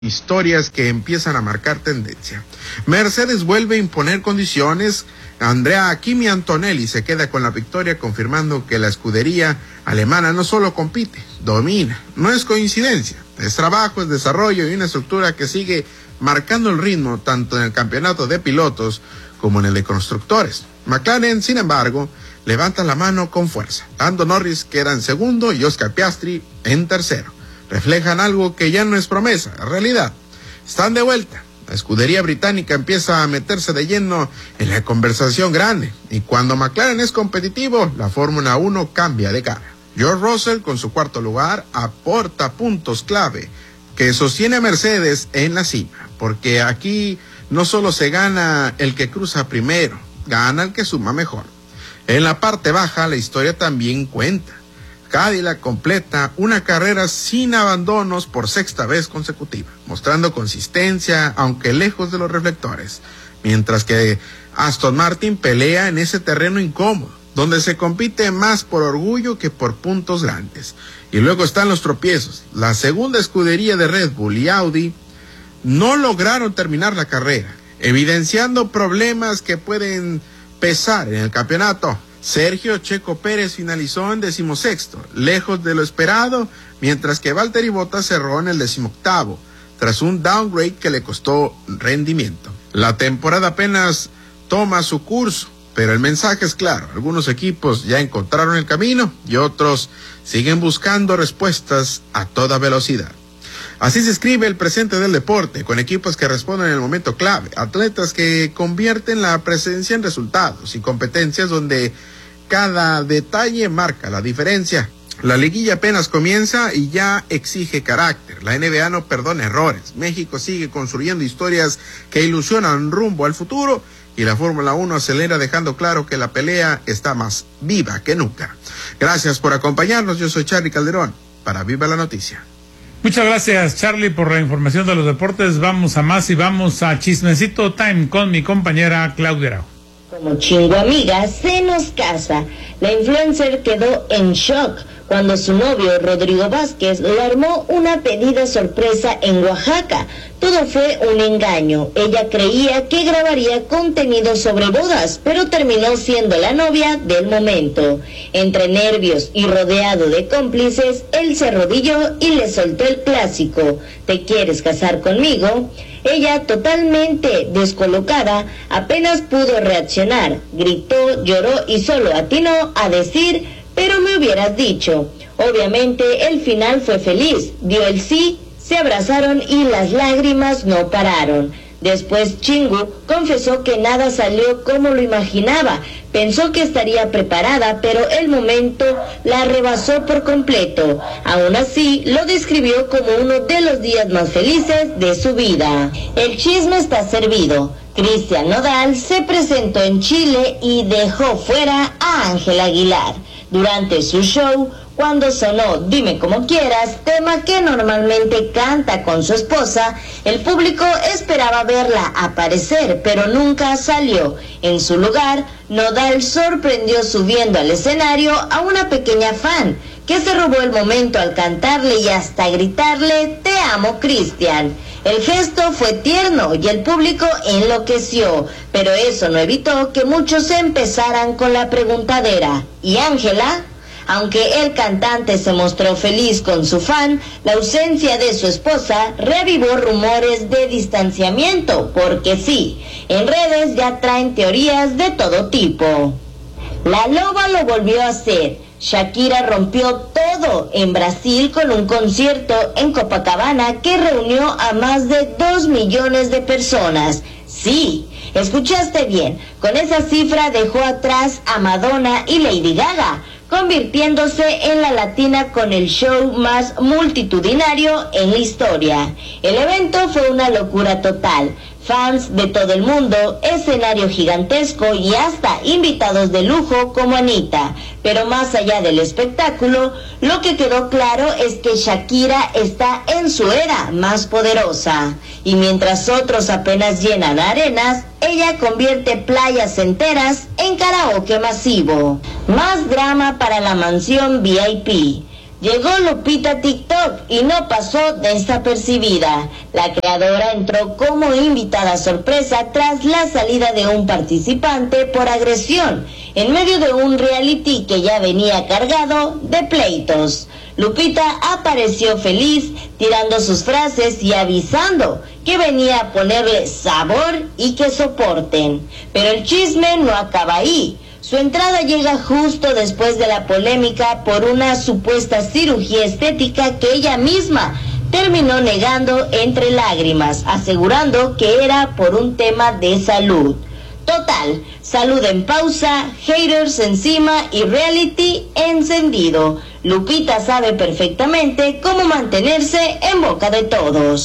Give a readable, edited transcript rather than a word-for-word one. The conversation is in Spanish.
Historias que empiezan a marcar tendencia. Mercedes vuelve a imponer condiciones. Andrea Kimi Antonelli se queda con la victoria, confirmando que la escudería alemana no solo compite, domina. No es coincidencia, es trabajo, es desarrollo y una estructura que sigue marcando el ritmo tanto en el campeonato de pilotos como en el de constructores. McLaren, sin embargo, levanta la mano con fuerza. Lando Norris queda en segundo y Oscar Piastri en tercero. Reflejan algo que ya no es promesa, es realidad. Están de vuelta. La escudería británica empieza a meterse de lleno en la conversación grande. Y cuando McLaren es competitivo, la Fórmula 1 cambia de cara. George Russell, con su cuarto lugar, aporta puntos clave que sostiene a Mercedes en la cima. Porque aquí no solo se gana el que cruza primero, gana el que suma mejor. En la parte baja, la historia también cuenta. Cadillac completa una carrera sin abandonos por sexta vez consecutiva, mostrando consistencia, aunque lejos de los reflectores, mientras que Aston Martin pelea en ese terreno incómodo, donde se compite más por orgullo que por puntos grandes. Y luego están los tropiezos. La segunda escudería de Red Bull y Audi no lograron terminar la carrera, evidenciando problemas que pueden pesar en el campeonato. Sergio Checo Pérez finalizó en 16º, lejos de lo esperado, mientras que Valtteri Bottas cerró en el 18º, tras un downgrade que le costó rendimiento. La temporada apenas toma su curso, pero el mensaje es claro. Algunos equipos ya encontraron el camino y otros siguen buscando respuestas a toda velocidad. Así se escribe el presente del deporte, con equipos que responden en el momento clave, atletas que convierten la presencia en resultados y competencias donde cada detalle marca la diferencia. La liguilla apenas comienza y ya exige carácter. La NBA no perdona errores. México sigue construyendo historias que ilusionan rumbo al futuro y la Fórmula 1 acelera, dejando claro que la pelea está más viva que nunca. Gracias por acompañarnos. Yo soy Charly Calderón para Viva la Noticia. Muchas gracias, Charly, por la información de los deportes. Vamos a más y vamos a Chismecito Time con mi compañera Claudia Arau. Como chingo amiga, se nos casa. La influencer quedó en shock cuando su novio, Rodrigo Vázquez, le armó una pedida sorpresa en Oaxaca. Todo fue un engaño. Ella creía que grabaría contenido sobre bodas, pero terminó siendo la novia del momento. Entre nervios y rodeado de cómplices, él se arrodilló y le soltó el clásico: ¿te quieres casar conmigo? Ella, totalmente descolocada, apenas pudo reaccionar. Gritó, lloró y solo atinó a decir: pero me hubieras dicho. Obviamente el final fue feliz. Dio el sí, se abrazaron y las lágrimas no pararon. Después Chingu confesó que nada salió como lo imaginaba. Pensó que estaría preparada, pero el momento la rebasó por completo. Aún así, lo describió como uno de los días más felices de su vida. El chisme está servido. Cristian Nodal se presentó en Chile y dejó fuera a Ángela Aguilar. Durante su show, cuando sonó Dime Como Quieras, tema que normalmente canta con su esposa, el público esperaba verla aparecer, pero nunca salió. En su lugar, Nodal sorprendió subiendo al escenario a una pequeña fan, que se robó el momento al cantarle y hasta gritarle: "Te amo, Cristian". El gesto fue tierno y el público enloqueció, pero eso no evitó que muchos empezaran con la preguntadera: ¿y Ángela? Aunque el cantante se mostró feliz con su fan, la ausencia de su esposa reavivó rumores de distanciamiento, porque sí, en redes ya traen teorías de todo tipo. La loba lo volvió a hacer. Shakira rompió todo en Brasil con un concierto en Copacabana que reunió a más de 2 millones de personas. Sí, escuchaste bien, con esa cifra dejó atrás a Madonna y Lady Gaga, convirtiéndose en la latina con el show más multitudinario en la historia. El evento fue una locura total. Fans de todo el mundo, escenario gigantesco y hasta invitados de lujo como Anita. Pero más allá del espectáculo, lo que quedó claro es que Shakira está en su era más poderosa. Y mientras otros apenas llenan arenas, ella convierte playas enteras en karaoke masivo. Más drama para la mansión VIP. Llegó Lupita a TikTok y no pasó desapercibida. La creadora entró como invitada sorpresa tras la salida de un participante por agresión, en medio de un reality que ya venía cargado de pleitos. Lupita apareció feliz, tirando sus frases y avisando que venía a ponerle sabor y que soporten. Pero el chisme no acaba ahí. Su entrada llega justo después de la polémica por una supuesta cirugía estética que ella misma terminó negando entre lágrimas, asegurando que era por un tema de salud. Total, salud en pausa, haters encima y reality encendido. Lupita sabe perfectamente cómo mantenerse en boca de todos.